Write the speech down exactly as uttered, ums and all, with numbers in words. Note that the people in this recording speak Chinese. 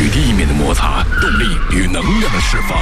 与地面的摩擦，动力与能量的释放，